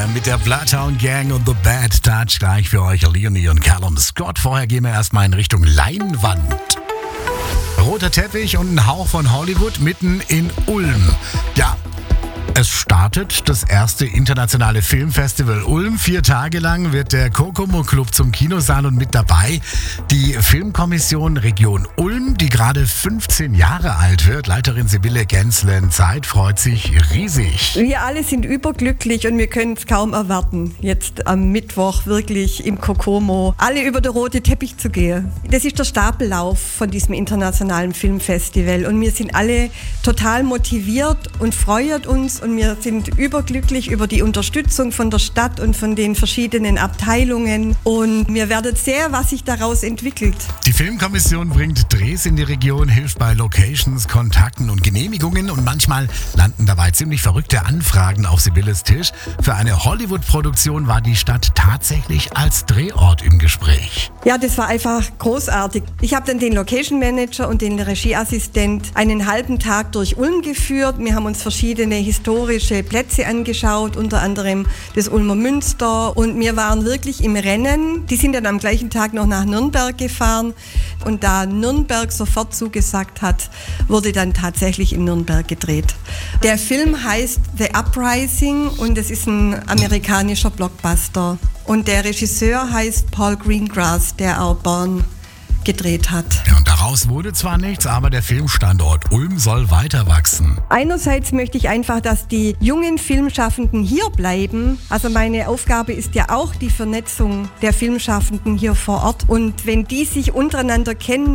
mit der Bloodhound Gang und The Bad Touch. Gleich für euch Leonie und Callum Scott. Vorher gehen wir erstmal in Richtung Leinwand. Roter Teppich und ein Hauch von Hollywood mitten in Ulm. Ja, es startet das erste internationale Filmfestival Ulm. 4 Tage lang wird der Kokomo Club zum Kinosaal und mit dabei die Filmkommission Region Ulm, die gerade 15 Jahre alt wird. Leiterin Sibylle Genslen-Zeit freut sich riesig. Wir alle sind überglücklich und wir können es kaum erwarten, jetzt am Mittwoch wirklich im Kokomo alle über den roten Teppich zu gehen. Das ist der Stapellauf von diesem internationalen Filmfestival und wir sind alle total motiviert und freuen uns. Und wir sind überglücklich über die Unterstützung von der Stadt und von den verschiedenen Abteilungen. Und wir werden sehen, was sich daraus entwickelt. Die Filmkommission bringt Drehs in die Region, hilft bei Locations, Kontakten und Genehmigungen. Und manchmal landen dabei ziemlich verrückte Anfragen auf Sibylles Tisch. Für eine Hollywood-Produktion war die Stadt tatsächlich als Drehort im Gespräch. Ja, das war einfach großartig. Ich habe dann den Location Manager und den Regieassistent einen halben Tag durch Ulm geführt. Wir haben uns verschiedene historische Plätze angeschaut, unter anderem das Ulmer Münster. Und wir waren wirklich im Rennen. Die sind dann am gleichen Tag noch nach Nürnberg gefahren. Und da Nürnberg sofort zugesagt hat, wurde dann tatsächlich in Nürnberg gedreht. Der Film heißt The Uprising und es ist ein amerikanischer Blockbuster. Und der Regisseur heißt Paul Greengrass, der auch Born gedreht hat. Ja, und daraus wurde zwar nichts, aber der Filmstandort Ulm soll weiter wachsen. Einerseits möchte ich einfach, dass die jungen Filmschaffenden hier bleiben. Also meine Aufgabe ist ja auch die Vernetzung der Filmschaffenden hier vor Ort. Und wenn die sich untereinander kennen,